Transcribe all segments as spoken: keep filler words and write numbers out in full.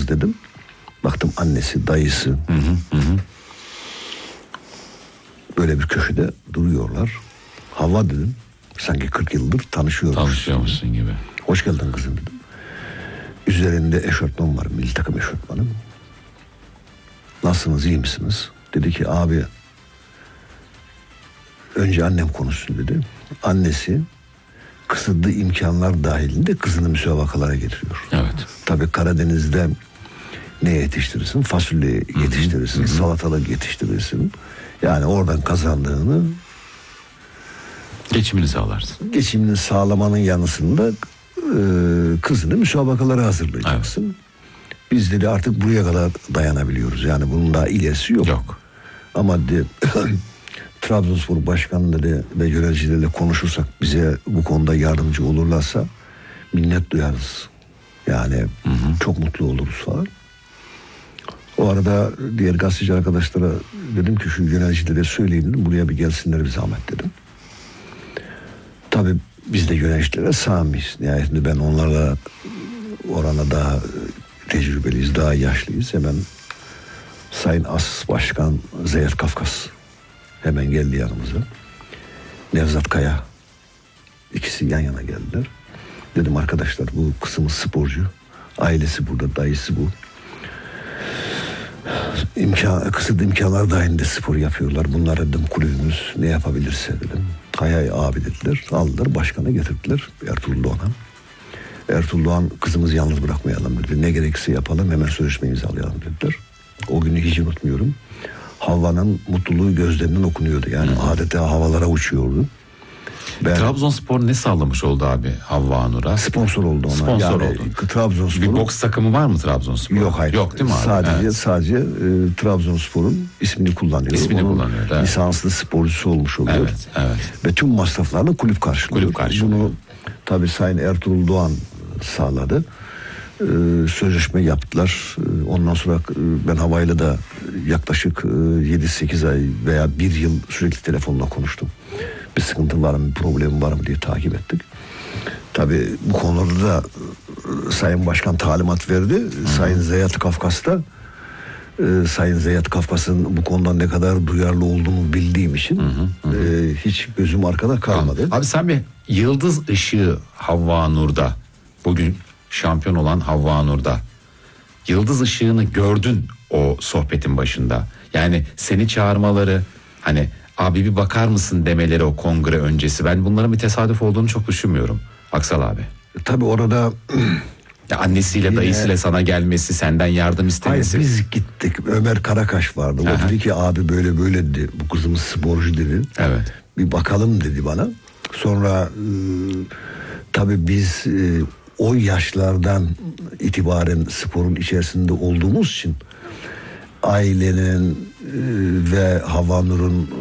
tanıştınız dedim. Baktım annesi, dayısı. Hı hı hı. Böyle bir köşede duruyorlar. Havva dedim. Sanki kırk yıldır tanışıyoruz. Tanışıyormuşsun gibi. Hoş geldin kızım dedim. Üzerinde eşortman var, milli takım eşortmanı. Nasılsınız, iyi misiniz? Dedi ki abi önce annem konuşsun dedi. Annesi kısıtlı imkanlar dahilinde kızını müsabakalara getiriyor. Evet. Tabii Karadeniz'de ne yetiştirirsin? Fasulye yetiştirirsin, Hı hı. salatalık yetiştirirsin. Yani oradan kazandığını geçimini sağlarsın. Geçimini sağlamanın yanısında e, kızını müsabakalara hazırlayacaksın. Evet. Biz dedi artık buraya kadar dayanabiliyoruz. Yani bunun daha ilerisi yok. Yok. Ama dedi, Trabzonspor Başkanları ve yöneticilerle konuşursak bize bu konuda yardımcı olurlarsa minnet duyarız. Yani hı hı. çok mutlu oluruz falan. O arada diğer gazeteci arkadaşlara dedim ki şu yöneticilere söyleyin dedim, buraya bir gelsinler bir zahmet dedim. Tabii biz de yöneticilere samiyiz. Nihayetinde ben onlarla orana daha tecrübeliyiz, daha yaşlıyız. Hemen Sayın As Başkan Zeyat Kafkas hemen geldi yanımıza. Nevzat Kaya, ikisi yan yana geldiler. Dedim arkadaşlar bu kızımız sporcu. Ailesi burada, dayısı bu. İmkan, kısıtlı imkanlar dahilinde spor yapıyorlar. Bunlar dedim kulübümüz ne yapabilirse dedim. Kaya abi dediler. Aldılar başkana getirdiler Ertuğrul Doğan'a. Ertuğrul Doğan kızımızı yalnız bırakmayalım dedi. Ne gerekirse yapalım hemen sözleşme imzalayalım dediler. O günü hiç unutmuyorum. Havva'nın mutluluğu gözlerinden okunuyordu. Yani hmm. adeta havalara uçuyordu. Ben, Trabzonspor ne sağlamış oldu abi Havva Nur'a? Sponsor oldu ona. Sponsor yani, oldu. Trabzonspor'un... Bir boks takımı var mı Trabzonspor'un? Yok hayır. Yok değil mi abi? Sadece evet. sadece e, Trabzonspor'un ismini kullanıyor. İsmini Onun kullanıyor. Evet. lisanslı sporcusu olmuş oluyor. Evet, evet. Ve tüm masraflarını kulüp karşılıyor. Kulüp karşılıyor. Bunu tabii Sayın Ertuğrul Doğan sağladı. Ee, sözleşme yaptılar. Ee, ondan sonra e, ben havayla da yaklaşık e, yedi sekiz ay veya bir yıl sürekli telefonla konuştum. Bir sıkıntı var mı, bir problem var mı diye takip ettik. Tabii bu konuda da e, Sayın Başkan talimat verdi. Hı. Sayın Zeyat Kafkas da e, Sayın Zeyat Kafkas'ın bu konuda ne kadar duyarlı olduğunu bildiğim için hı hı hı. E, hiç gözüm arkada kalmadı. Abi, abi sen bir yıldız ışığı Havva Nur'da, bugün şampiyon olan Havva Nur'da yıldız ışığını gördün o sohbetin başında. Yani seni çağırmaları, hani abi bir bakar mısın demeleri o kongre öncesi, ben bunların bir tesadüf olduğunu çok düşünmüyorum Aksal abi. Tabii orada ya annesiyle yine, dayısıyla sana gelmesi, senden yardım istemesi. Hayır, biz gittik. Ömer Karakaş vardı. O Aha. dedi ki abi böyle böyle dedi. Bu kızımız sporcu dedi. Evet. Bir bakalım dedi bana. Sonra e, tabii biz e, o yaşlardan itibaren sporun içerisinde olduğumuz için ailenin e, ve Havva Nur'un e,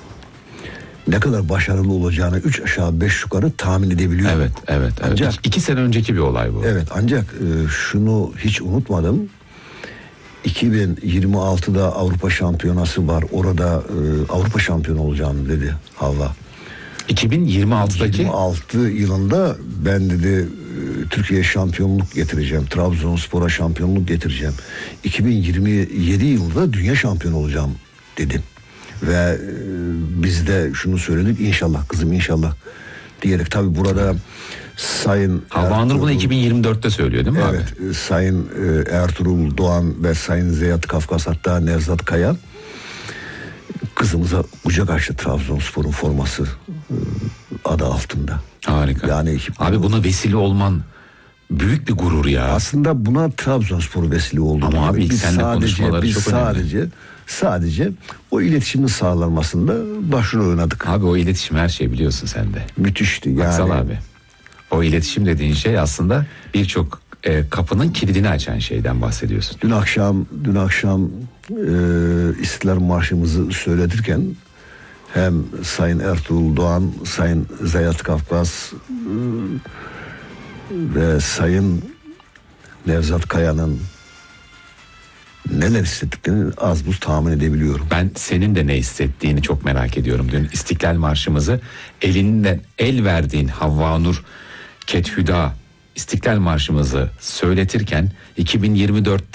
ne kadar başarılı olacağını üç aşağı beş yukarı tahmin edebiliyorum. Evet, evet. Ancak evet. iki sene önceki bir olay bu. Evet, ancak e, şunu hiç unutmadım. iki bin yirmi altıda Avrupa Şampiyonası var. Orada e, Avrupa şampiyonu olacağım dedi Havva. iki bin yirmi altıdaki yirmi altı yılında ben dedi Türkiye'ye şampiyonluk getireceğim. Trabzonspor'a şampiyonluk getireceğim. iki bin yirmi yedi yılında dünya şampiyonu olacağım dedim. Ve e, biz de şunu söyledik, inşallah kızım inşallah diyerek. Tabii burada Sayın Havva Nur bunu iki bin yirmi dörtte söylüyor değil mi evet, abi? Evet, Sayın e, Ertuğrul Doğan ve Sayın Zeyat Kafkas, hatta Nevzat Kaya kızımıza kucak açtı Trabzonspor'un forması e, adı altında. Harika. Yani abi buna vesile olman büyük bir gurur ya. Aslında buna Trabzonspor vesile oldu. Ama abi biz seninle sadece, konuşmaları biz çok sadece, önemli. Sadece o iletişimin sağlanmasında başrol oynadık. Abi o iletişim her şey, biliyorsun sen de. Müthişti yani. Aksal abi. O iletişim dediğin şey aslında birçok e, kapının kilidini açan şeyden bahsediyorsun. Dün akşam dün akşam e, İstiklal Marşımızı söyletirken hem Sayın Ertuğrul Doğan, Sayın Zeyat Kafkas e, ve Sayın Nevzat Kaya'nın neler hissettiklerini az buz tahmin edebiliyorum. Ben senin de ne hissettiğini çok merak ediyorum. Dün İstiklal Marşımızı elinden el verdiğin Havva Nur Kethüda İstiklal Marşımızı söyletirken iki bin yirmi dörtte